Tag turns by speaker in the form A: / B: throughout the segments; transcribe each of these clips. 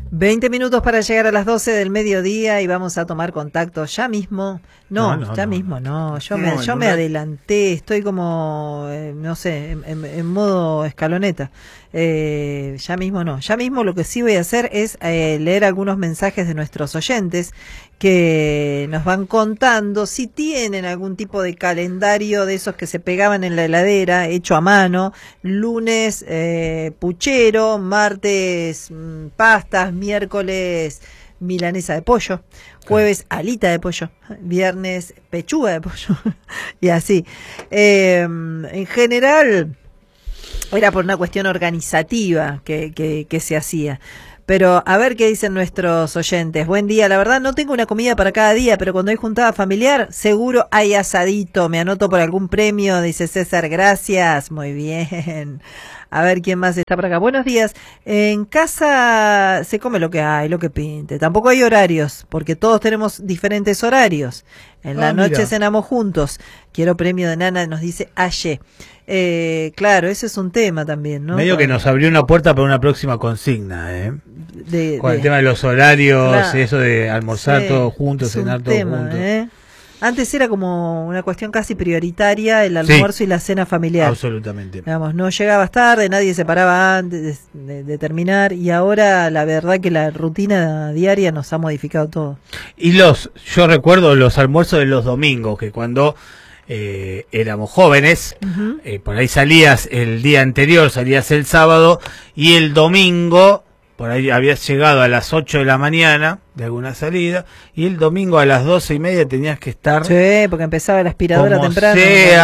A: 20 minutos para llegar a las 12 del mediodía y vamos a tomar contacto ya mismo. No, ya mismo no. Yo me adelanté, estoy como, no sé, en modo escaloneta. Ya mismo no. Ya mismo lo que sí voy a hacer es leer algunos mensajes de nuestros oyentes que nos van contando si tienen algún tipo de calendario de esos que se pegaban en la heladera, hecho a mano. Lunes puchero, martes pastas, miércoles milanesa de pollo, jueves alita de pollo, viernes pechuga de pollo y así. En general era por una cuestión organizativa que se hacía. Pero a ver qué dicen nuestros oyentes. Buen día, la verdad no tengo una comida para cada día, pero cuando hay juntada familiar, seguro hay asadito. Me anoto por algún premio, dice César, gracias. Muy bien. A ver quién más está por acá. Buenos días. En casa se come lo que hay, lo que pinte. Tampoco hay horarios, porque todos tenemos diferentes horarios. En la noche cenamos juntos. Quiero premio de nana, nos dice Aye. Claro, ese es un tema también, ¿no?
B: Medio que nos abrió una puerta para una próxima consigna, con el tema de los horarios, claro, y eso de almorzar todos juntos, cenar todos juntos.
A: Antes era como una cuestión casi prioritaria el almuerzo y la cena familiar.
B: Absolutamente.
A: Digamos, no llegabas tarde, nadie se paraba antes de terminar, y ahora la verdad que la rutina diaria nos ha modificado todo.
B: Y yo recuerdo los almuerzos de los domingos, que cuando éramos jóvenes, por ahí salías el día anterior, salías el sábado, y el domingo, por ahí habías llegado a las 8 de la mañana de alguna salida, y el domingo a las 12:30 tenías que estar.
A: Sí, porque empezaba la aspiradora temprano.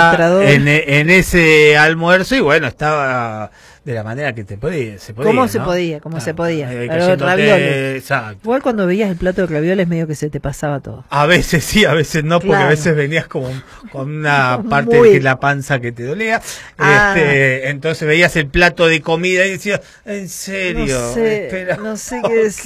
B: En ese almuerzo, y bueno, estaba de la manera que se podía.
A: ¿Cómo se podía?
B: Exacto.
A: Igual cuando veías el plato de ravioles medio que se te pasaba todo.
B: A veces sí, a veces no, porque a veces venías como con una parte de la panza que te dolía. Entonces veías el plato de comida y decías, ¿en serio?
A: No sé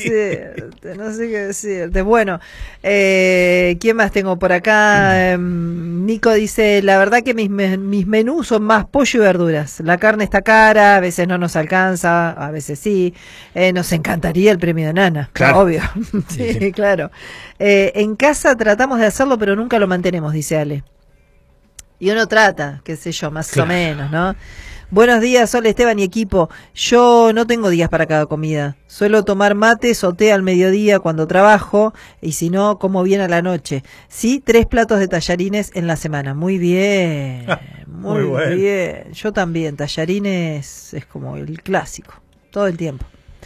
A: qué decirte. Bueno, ¿quién más tengo por acá? Nico dice, la verdad que mis menús son más pollo y verduras. La carne está cara, a veces no nos alcanza, a veces sí. Nos encantaría el premio de nana, claro, obvio. Sí, claro. En casa tratamos de hacerlo, pero nunca lo mantenemos, dice Ale. Y uno trata, qué sé yo, más o menos, ¿no? Buenos días, Sol, Esteban y equipo. Yo no tengo días para cada comida. Suelo tomar mates o té al mediodía cuando trabajo, y si no, como bien a la noche. Sí, 3 platos de tallarines en la semana. Muy bien, muy bien. Yo también, tallarines es como el clásico, todo el tiempo.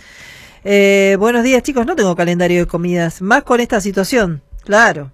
A: Buenos días, chicos, no tengo calendario de comidas, más con esta situación. Claro,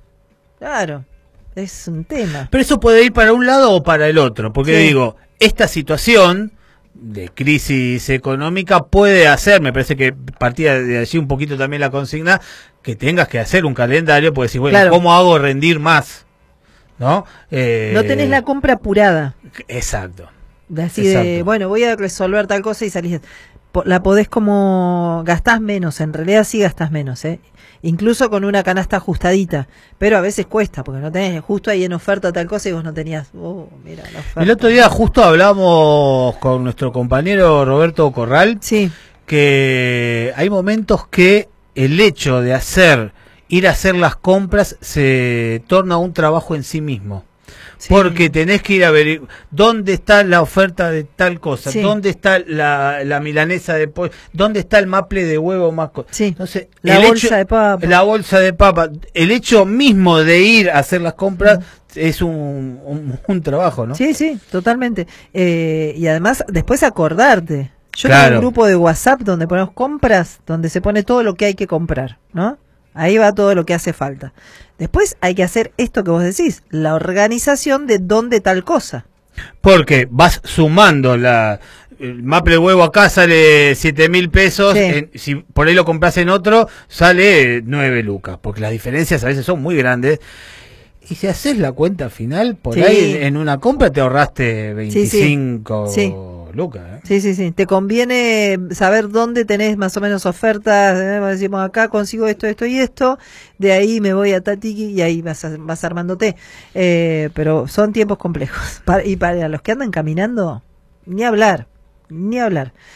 A: es un tema.
B: Pero eso puede ir para un lado o para el otro, porque digo, esta situación de crisis económica puede hacer, me parece que partía de allí un poquito también la consigna, que tengas que hacer un calendario, porque decir, bueno, ¿cómo hago rendir más? ¿No?
A: No tenés la compra apurada.
B: Exacto.
A: De bueno, voy a resolver tal cosa y salís. La podés como, gastás menos, en realidad sí gastás menos, incluso con una canasta ajustadita, pero a veces cuesta, porque no tenés justo ahí en oferta tal cosa y vos no tenías, mira la oferta.
B: El otro día justo hablamos con nuestro compañero Roberto Corral, que hay momentos que el hecho de ir a hacer las compras se torna un trabajo en sí mismo. Porque tenés que ir a ver dónde está la oferta de tal cosa, dónde está la milanesa de pollo, dónde está el maple de huevo más Entonces,
A: la bolsa de papa.
B: El hecho mismo de ir a hacer las compras es un trabajo, ¿no?
A: Sí, totalmente. Y además, después acordarte. Yo tengo un grupo de WhatsApp donde ponemos compras, donde se pone todo lo que hay que comprar, ¿no? Ahí va todo lo que hace falta. Después hay que hacer esto que vos decís, la organización de dónde tal cosa.
B: Porque vas sumando el maple de huevo acá sale 7.000 pesos, si por ahí lo compras en otro, sale 9 lucas, porque las diferencias a veces son muy grandes. Y si haces la cuenta final, por ahí en una compra te ahorraste 25 lucas.
A: Sí. Te conviene saber dónde tenés más o menos ofertas. Decimos, acá consigo esto y esto. De ahí me voy a Tatiki y ahí vas armándote. Pero son tiempos complejos. Y para los que andan caminando, ni hablar.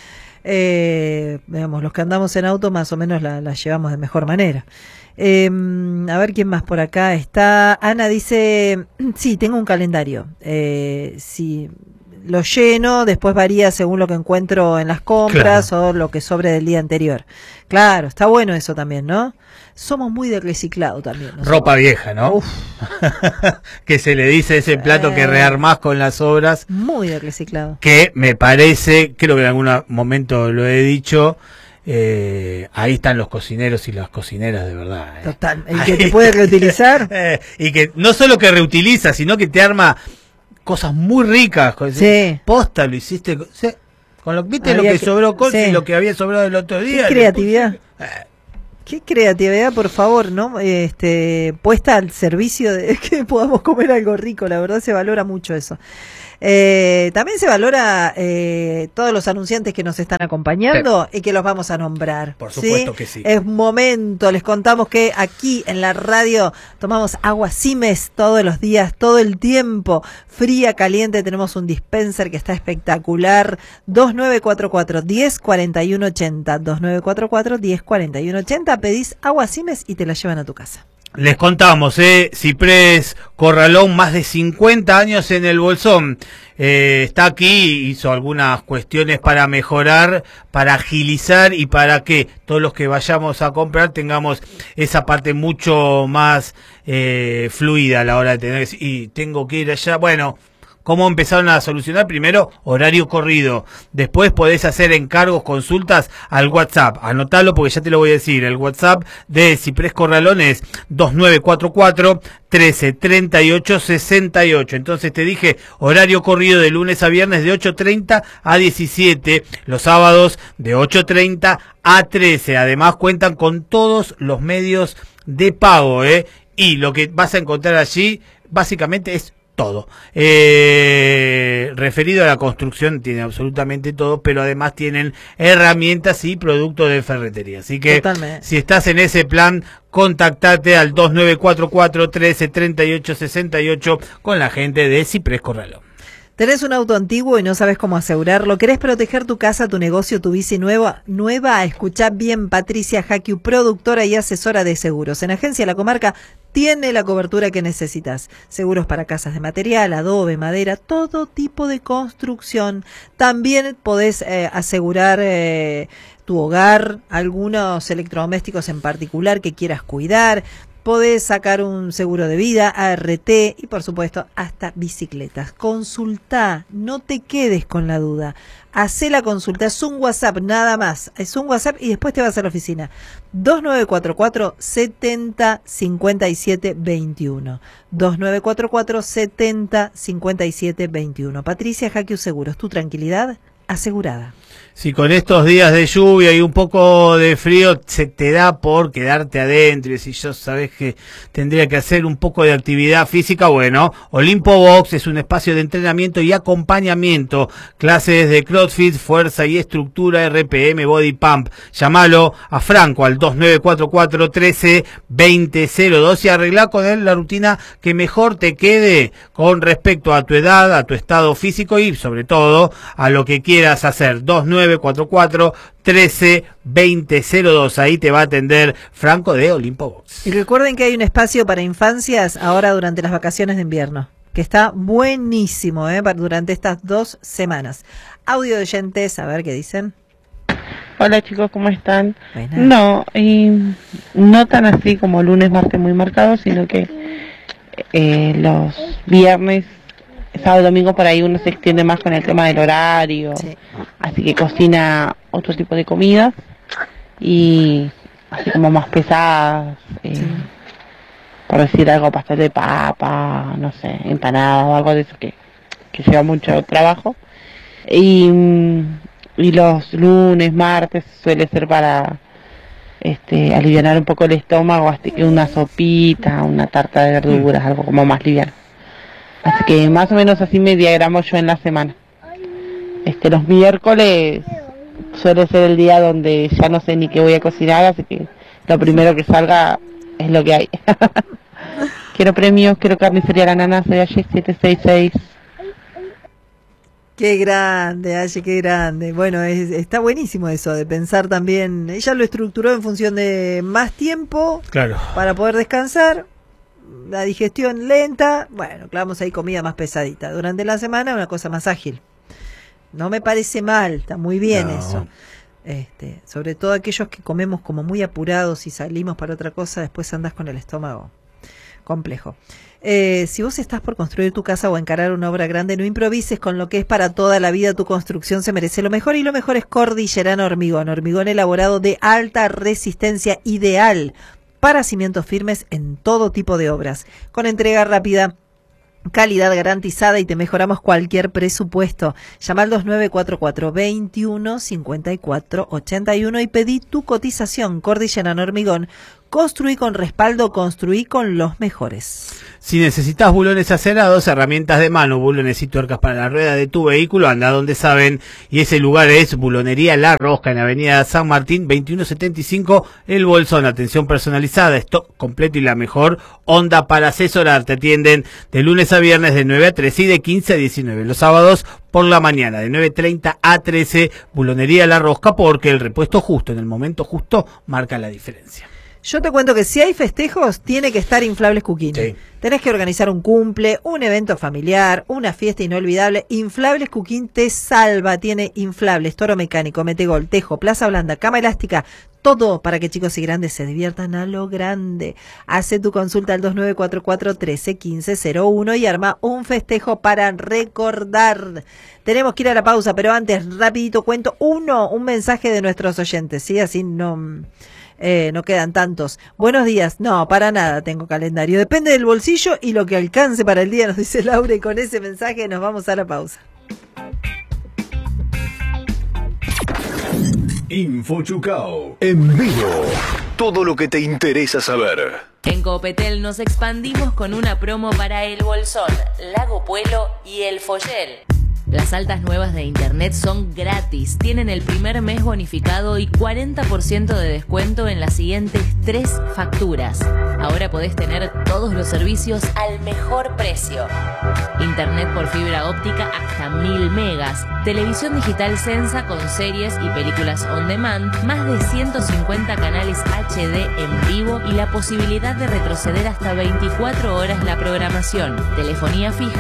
A: Digamos, los que andamos en auto más o menos la llevamos de mejor manera. A ver quién más por acá está. Ana dice, sí, tengo un calendario. Sí, lo lleno, después varía según lo que encuentro en las compras, claro, o lo que sobre del día anterior. Claro, está bueno eso también, ¿no? Somos muy de reciclado también.
B: Ropa vieja, ¿no? Que se le dice ese plato que rearmás con las obras.
A: Muy de reciclado.
B: Que me parece, creo que en algún momento lo he dicho, ahí están los cocineros y las cocineras de verdad.
A: Total, el que te puede reutilizar.
B: Y que no solo que reutiliza, sino que te arma cosas muy ricas.
A: Sí.
B: Posta, lo hiciste. Sí. Con lo, ¿viste lo que sobró con y lo que había sobrado el otro día?
A: Qué creatividad. Qué creatividad, por favor, ¿no? Puesta al servicio de que podamos comer algo rico, la verdad se valora mucho eso. También se valora todos los anunciantes que nos están acompañando y que los vamos a nombrar.
B: Por supuesto que sí.
A: Es momento, les contamos que aquí en la radio tomamos agua Simes todos los días, todo el tiempo, fría, caliente, tenemos un dispenser que está espectacular, 2944-104180, 2944-104180, pedís agua Simes y te la llevan a tu casa.
B: Les contamos, Ciprés Corralón, más de 50 años en el Bolsón. Está aquí, hizo algunas cuestiones para mejorar, para agilizar y para que todos los que vayamos a comprar tengamos esa parte mucho más fluida a la hora de tener, y tengo que ir allá, bueno. ¿Cómo empezaron a solucionar? Primero, horario corrido. Después podés hacer encargos, consultas al WhatsApp. Anotalo porque ya te lo voy a decir. El WhatsApp de Ciprés Corralón es 2944-1338-68. Entonces te dije, horario corrido de lunes a viernes de 8:30 a 17. Los sábados de 8:30 a 13. Además cuentan con todos los medios de pago, Y lo que vas a encontrar allí básicamente es todo. Referido a la construcción tiene absolutamente todo, pero además tienen herramientas y productos de ferretería. Así que totalmente. Si estás en ese plan, contactate al 2944-1338-68 con la gente de Ciprés Corralón.
A: ¿Tenés un auto antiguo y no sabes cómo asegurarlo? ¿Querés proteger tu casa, tu negocio, tu bici nueva? Escuchá bien, Patricia Jaquiu, productora y asesora de seguros. En Agencia La Comarca tiene la cobertura que necesitas. Seguros para casas de material, adobe, madera, todo tipo de construcción. También podés asegurar tu hogar, algunos electrodomésticos en particular que quieras cuidar. Podés sacar un seguro de vida, ART y por supuesto hasta bicicletas. Consultá, no te quedes con la duda. Hacé la consulta, es un WhatsApp nada más. Es un WhatsApp y después te vas a la oficina. 2944-705721. 2944-705721. Patricia Jaquiu Seguros, tu tranquilidad asegurada.
B: Si con estos días de lluvia y un poco de frío se te da por quedarte adentro y si yo sabes que tendría que hacer un poco de actividad física, bueno, Olimpo Box es un espacio de entrenamiento y acompañamiento, clases de CrossFit, fuerza y estructura, RPM, Body Pump. Llámalo a Franco al 2944-13-2002 y arreglá con él la rutina que mejor te quede con respecto a tu edad, a tu estado físico y sobre todo a lo que quieras hacer. 2944-13-2002. Ahí te va a atender Franco de Olimpo Box.
A: Y recuerden que hay un espacio para infancias ahora durante las vacaciones de invierno, que está buenísimo, durante estas 2 semanas. Audio de oyentes, a ver qué dicen.
C: Hola chicos, ¿cómo están?
A: Buena.
C: No, no tan así como lunes, martes muy marcado, sino que los viernes, sábado, domingo por ahí uno se extiende más con el tema del horario, sí. Así que cocina otro tipo de comidas y así como más pesadas, sí. Por decir algo, pastel de papa, no sé, empanada o algo de eso que lleva mucho trabajo. Y los lunes, martes suele ser para alivianar un poco el estómago, así que una sopita, una tarta de verduras, algo como más liviano. Así que más o menos así me diagramo yo en la semana. Los miércoles suele ser el día donde ya no sé ni qué voy a cocinar, así que lo primero que salga es lo que hay. Quiero premios, quiero carnicería La Nana, soy Aye 766.
A: Qué grande, Aye, qué grande. Bueno, está buenísimo eso de pensar también. Ella lo estructuró en función de más tiempo para poder descansar, la digestión lenta. Bueno, clavamos ahí comida más pesadita. Durante la semana una cosa más ágil. No me parece mal, está muy bien eso. Sobre todo aquellos que comemos como muy apurados y salimos para otra cosa, después andás con el estómago complejo. Si vos estás por construir tu casa o encarar una obra grande, no improvises con lo que es para toda la vida. Tu construcción se merece lo mejor, y lo mejor es Cordillerano Hormigón. Hormigón elaborado de alta resistencia, ideal para cimientos firmes en todo tipo de obras. Con entrega rápida, calidad garantizada, y te mejoramos cualquier presupuesto. Llama al 2944-215481 y pedí tu cotización. Cordillerano Hormigón. Construí con respaldo, construí con los mejores.
B: Si necesitas bulones acerados, herramientas de mano, bulones y tuercas para la rueda de tu vehículo, anda donde saben, y ese lugar es Bulonería La Rosca, en Avenida San Martín 2175, El Bolsón. Atención personalizada, stock completo y la mejor onda para asesorar. Te atienden de lunes a viernes de 9 a 13 y de 15 a 19. Los sábados por la mañana de 9:30 a 13, Bulonería La Rosca, porque el repuesto justo en el momento justo marca la diferencia.
A: Yo te cuento que si hay festejos, tiene que estar Inflables Cooking. Sí. Tenés que organizar un cumple, un evento familiar, una fiesta inolvidable. Inflables Cooking te salva. Tiene inflables, toro mecánico, metegol, tejo, plaza blanda, cama elástica, todo para que chicos y grandes se diviertan a lo grande. Hace tu consulta al 2944-131501 y arma un festejo para recordar. Tenemos que ir a la pausa, pero antes, rapidito cuento un mensaje de nuestros oyentes, ¿sí? Así no quedan tantos. Buenos días. No, para nada tengo calendario. Depende del bolsillo y lo que alcance para el día, nos dice Laura, y con ese mensaje nos vamos a la pausa.
D: InfoChucao en vivo. Todo lo que te interesa saber.
E: En Copetel nos expandimos con una promo para El Bolsón, Lago Puelo y El Follel. Las altas nuevas de internet son gratis, tienen el primer mes bonificado y 40% de descuento en las siguientes 3 facturas. Ahora podés tener todos los servicios al mejor precio. Internet por fibra óptica hasta 1000 megas, televisión digital Sensa con series y películas on demand, más de 150 canales HD en vivo y la posibilidad de retroceder hasta 24 horas la programación. Telefonía fija